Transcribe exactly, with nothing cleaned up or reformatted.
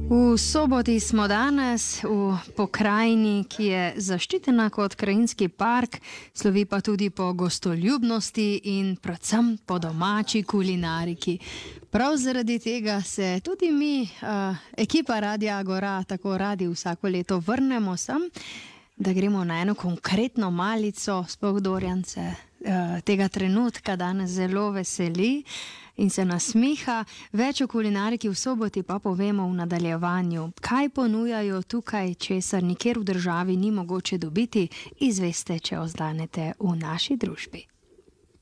V Soboti smo danes v pokrajini, ki je zaščitena kot krajinski park, slovi pa tudi po gostoljubnosti in predvsem po domači kulinariki. Prav zaradi tega se tudi mi, uh, ekipa Radia Agora, tako radi vsako leto vrnemo sem, da gremo na eno konkretno malico, sploh Dorjance uh, tega trenutka danes zelo veseli in se nasmiha. Več o kulinariki v Soboti pa povemo v nadaljevanju. Kaj ponujajo tukaj, česar nikjer v državi ni mogoče dobiti, izveste, če ostanete v naši družbi.